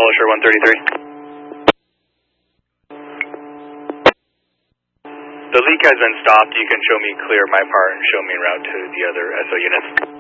Sure 133. The leak has been stopped. You can show me clear my part and show me en route to the other SO units.